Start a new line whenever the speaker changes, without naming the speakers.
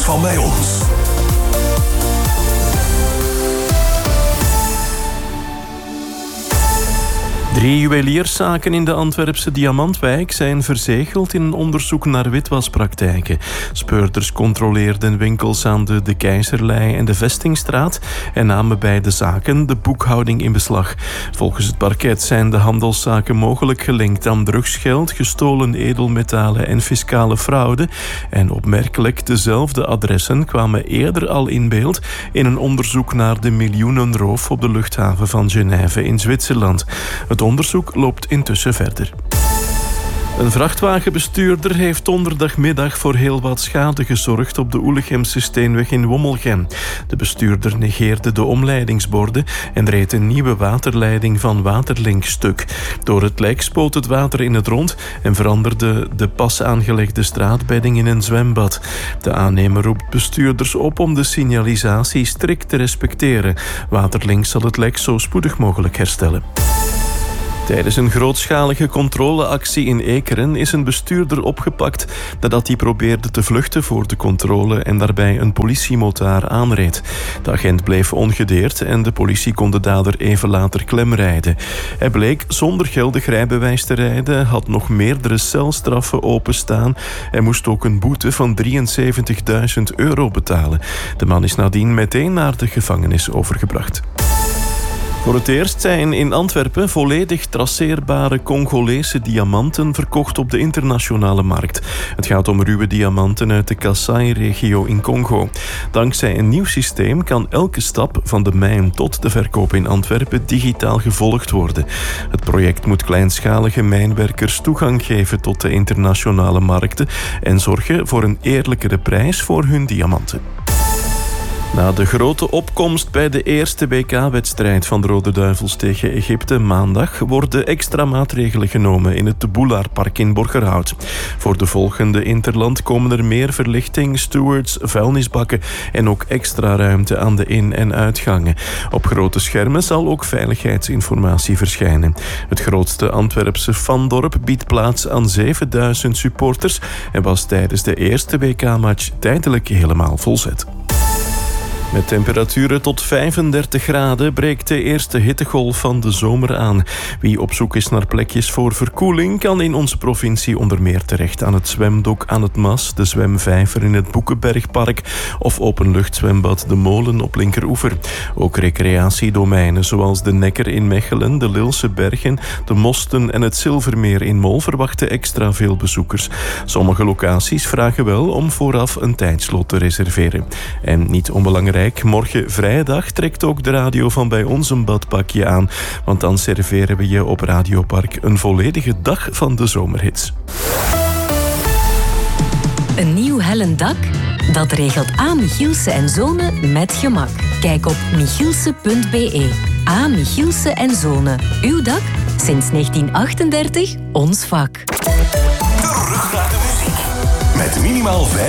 van bij ons.
3 juwelierszaken in de Antwerpse Diamantwijk zijn verzegeld in een onderzoek naar witwaspraktijken. Speurders controleerden winkels aan de Keizerlei en de Vestingstraat en namen bij de zaken de boekhouding in beslag. Volgens het parket zijn de handelszaken mogelijk gelinkt aan drugsgeld, gestolen edelmetalen en fiscale fraude. En opmerkelijk, dezelfde adressen kwamen eerder al in beeld in een onderzoek naar de miljoenenroof op de luchthaven van Genève in Zwitserland. Het onderzoek loopt intussen verder. Een vrachtwagenbestuurder heeft donderdagmiddag voor heel wat schade gezorgd op de Oelegemse Steenweg in Wommelgem. De bestuurder negeerde de omleidingsborden en reed een nieuwe waterleiding van Waterlink stuk. Door het lek spoot het water in het rond en veranderde de pas aangelegde straatbedding in een zwembad. De aannemer roept bestuurders op om de signalisatie strikt te respecteren. Waterlink zal het lek zo spoedig mogelijk herstellen. Tijdens een grootschalige controleactie in Ekeren is een bestuurder opgepakt nadat hij probeerde te vluchten voor de controle en daarbij een politiemotaar aanreed. De agent bleef ongedeerd en de politie kon de dader even later klemrijden. Hij bleek zonder geldig rijbewijs te rijden, had nog meerdere celstraffen openstaan en moest ook een boete van €73.000 betalen. De man is nadien meteen naar de gevangenis overgebracht. Voor het eerst zijn in Antwerpen volledig traceerbare Congolese diamanten verkocht op de internationale markt. Het gaat om ruwe diamanten uit de Kasai-regio in Congo. Dankzij een nieuw systeem kan elke stap van de mijn tot de verkoop in Antwerpen digitaal gevolgd worden. Het project moet kleinschalige mijnwerkers toegang geven tot de internationale markten en zorgen voor een eerlijkere prijs voor hun diamanten. Na de grote opkomst bij de eerste WK-wedstrijd van de Rode Duivels tegen Egypte maandag worden extra maatregelen genomen in het de Boulaarpark in Borgerhout. Voor de volgende interland komen er meer verlichting, stewards, vuilnisbakken en ook extra ruimte aan de in- en uitgangen. Op grote schermen zal ook veiligheidsinformatie verschijnen. Het grootste Antwerpse fandorp biedt plaats aan 7000 supporters en was tijdens de eerste WK-match tijdelijk helemaal volzet. Met temperaturen tot 35 graden breekt de eerste hittegolf van de zomer aan. Wie op zoek is naar plekjes voor verkoeling kan in onze provincie onder meer terecht aan het zwemdok aan het Mas, de zwemvijver in het Boekenbergpark of openluchtzwembad De Molen op Linkeroever. Ook recreatiedomeinen zoals de Nekker in Mechelen, de Lilse Bergen, de Mosten en het Zilvermeer in Mol verwachten extra veel bezoekers. Sommige locaties vragen wel om vooraf een tijdslot te reserveren. En niet onbelangrijk, morgen vrijdag trekt ook de radio van bij ons een badpakje aan. Want dan serveren we je op Radiopark een volledige dag van de zomerhits.
Een nieuw hellend dak? Dat regelt A. Michielsen en Zonen met gemak. Kijk op michielsen.be. A. Michielsen en Zonen. Uw dak? Sinds 1938 ons vak.
Terug naar de muziek. Met minimaal 5